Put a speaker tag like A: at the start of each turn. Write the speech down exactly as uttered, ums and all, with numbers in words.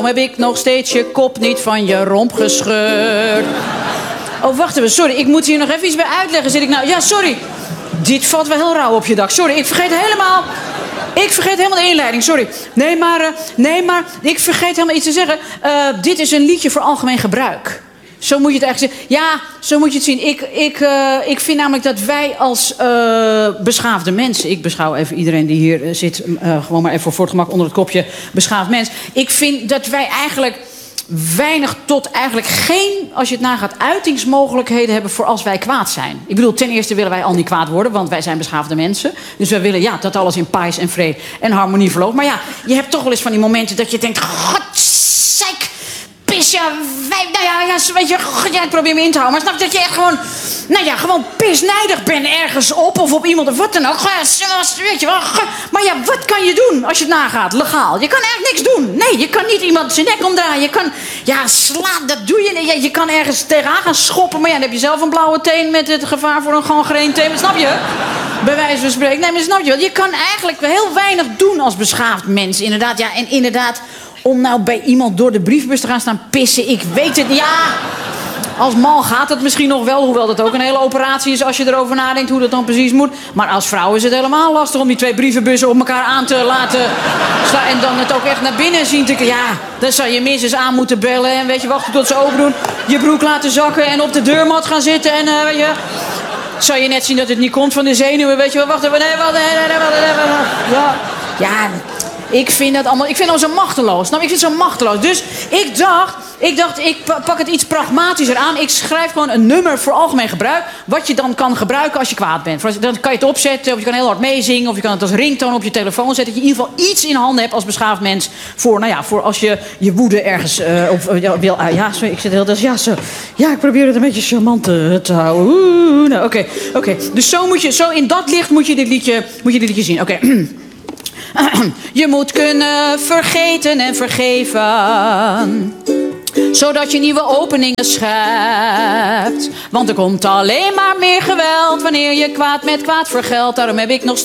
A: heb ik nog steeds je kop niet van je romp gescheurd. Oh, wacht even, sorry, ik moet hier nog even iets bij uitleggen. Zit ik nou... Ja, sorry. Dit valt wel heel rauw op je dak. Sorry, ik vergeet helemaal... Ik vergeet helemaal de inleiding, sorry. Nee, maar... Uh, nee, maar... Ik vergeet helemaal iets te zeggen. Uh, dit is een liedje voor algemeen gebruik. Zo moet je het eigenlijk zien. Ja, zo moet je het zien. Ik, ik, uh, ik vind namelijk dat wij als uh, beschaafde mensen... Ik beschouw even iedereen die hier uh, zit... Uh, gewoon maar even voor het gemak onder het kopje beschaafd mens. Ik vind dat wij eigenlijk... weinig tot eigenlijk geen, als je het nagaat, uitingsmogelijkheden hebben voor als wij kwaad zijn. Ik bedoel, ten eerste willen wij al niet kwaad worden, want wij zijn beschaafde mensen. Dus wij willen ja, dat alles in pais en vrede en harmonie verloopt. Maar ja, je hebt toch wel eens van die momenten dat je denkt... Godzeik, pis, ja, wij, nou ja, ja, weet je, god, ja, ik probeer me in te houden. Maar snap je dat je echt gewoon, nou ja, gewoon pisnijdig bent ergens op of op iemand of wat dan ook. Weet je wel. Maar ja, wat kan je doen als je het nagaat, legaal? Je kan eigenlijk niks doen. Nee, je kan niet iemand zijn nek omdraaien. Je kan, ja, slaan, dat doe je niet. Je kan ergens tegenaan gaan schoppen. Maar ja, dan heb je zelf een blauwe teen met het gevaar voor een gangreen teen. Snap je? Bij wijze van spreken. Nee, maar snap je wel? Je kan eigenlijk heel weinig doen als beschaafd mens. Inderdaad, ja, en inderdaad... Om nou bij iemand door de brievenbus te gaan staan pissen, ik weet het niet. Ja, als man gaat het misschien nog wel, hoewel dat ook een hele operatie is als je erover nadenkt hoe dat dan precies moet. Maar als vrouw is het helemaal lastig om die twee brievenbussen op elkaar aan te laten slaan. En dan het ook echt naar binnen zien te... Ja, dan zou je minstens aan moeten bellen en weet je, wachten tot ze open doen. Je broek laten zakken en op de deurmat gaan zitten en uh, weet je... Zou je net zien dat het niet komt van de zenuwen, weet je wel. Wacht even, nee, wacht, nee, nee, nee, wacht, nee, wacht. Ja, ja... Ik vind dat allemaal, ik vind dat zo machteloos. Nou, ik vind het zo machteloos. Dus ik dacht, ik dacht, ik pak het iets pragmatischer aan. Ik schrijf gewoon een nummer voor algemeen gebruik. Wat je dan kan gebruiken als je kwaad bent. Dan kan je het opzetten, of je kan heel hard meezingen. Of je kan het als ringtoon op je telefoon zetten. Dat je in ieder geval iets in handen hebt als beschaafd mens. Voor, nou ja, voor als je je woede ergens uh, op uh, wil. Uh, ja, sorry, ik zit heel... Dus ja, zo. Ja, ik probeer het een beetje charmant uh, te houden. Oeh, nou, oké, okay, oké. Okay. Dus zo moet je, zo in dat licht moet je dit liedje, moet je dit liedje zien. Oké. Okay. Je moet kunnen vergeten en vergeven, zodat je nieuwe openingen schept. Want er komt alleen maar meer geweld wanneer je kwaad met kwaad vergeldt. Daarom heb ik nog